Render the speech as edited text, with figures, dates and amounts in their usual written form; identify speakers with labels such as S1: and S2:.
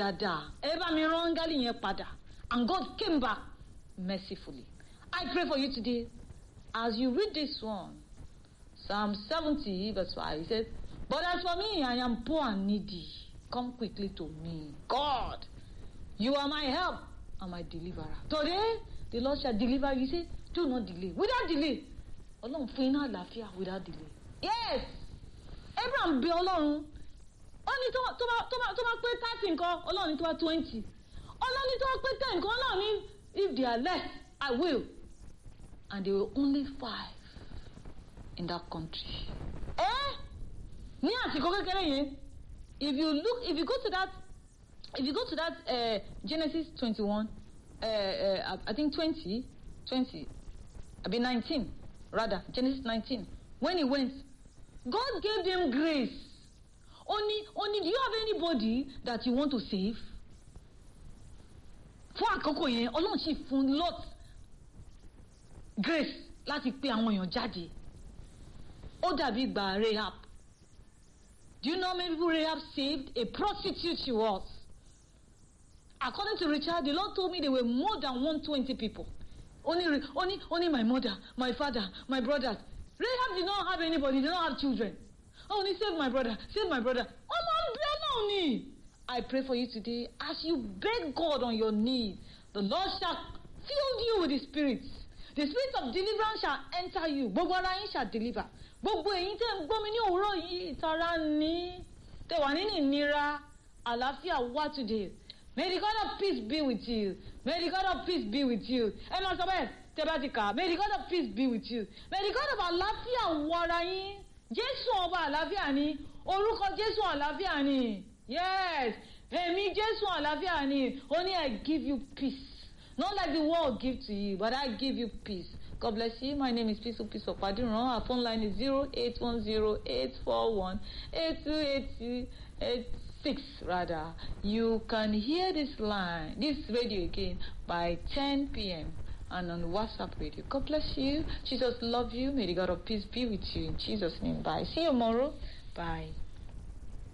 S1: dáadáa. Ẹ bá mi rán áńgẹ́lì yẹn padà. And God came back mercifully. I pray for you today. As you read this one, Psalm 70 verse 5, he says, but as for me, I am poor and needy. Come quickly to me. God, you are my help and my deliverer. Today, the Lord shall deliver you. He said, do not delay. Without delay. Ọlọ́run fún iná àlàáfíà without delay. Yes. Abraham bẹ Ọlọ́run. Ó ní tó bá pé 30 nǹkan, Ọlọ́run ní tó bá 20. Ọlọ́run ní tó bá pé 10 nǹkan, Ọlọ́run ní if they are less, I will. And there were only 5 in that country. Ní àsìkò kékeré yẹn, if you go to that Genesis 21, I think 20, I mean 19, rather, Genesis 19, when he went, God gave them grace. Only, do you have anybody that you want to save? Fún àkókò yẹn, Ọlọ́run sì fún Lot grace láti pe àwọn èèyàn jáde. Ó dàbí ìgbà Rahab. Do you know how many people Rahab saved? A prostitute she was. According to Richard, the Lord told me there were more than 120 people. Only my mother, my father, my brothers. Rahab did not have anybody, did not have children. Only save my brother, save my brother. I pray for you today, as you beg God on your knees, the Lord shall fill you with the Spirit. The Spirit of deliverance shall enter you. Gbogbo ara yín shall deliver. Gbogbo ẹ̀yin tẹ́ ń gbọ́ mi ní òwúrọ̀ yìí, ìtara ní tẹ́ wà nínú ìnira, àlàáfíà wá today. May the God of peace be with you. May the God of peace be with you. Ẹ máa sọ bẹ́ẹ̀ tẹ́ bá ti kà. May the God of peace be with you. May the God of àlàáfíà wọ ara yín. Jésù ọba àlàáfíà ni. Orúkọ Jésù àlàáfíà ni. Yes. Èmi Jésù àlàáfíà ni. Ó ní I give you peace. Not like the world give to you, but I give you peace. God bless you. My name is Peace Opadiran. Our phone line is 0810-841-8286 rather. You can hear this radio again by 10 p.m. and on WhatsApp radio. God bless you. Jesus love you. May the God of peace be with you. In Jesus' name. Bye. See you tomorrow. Bye.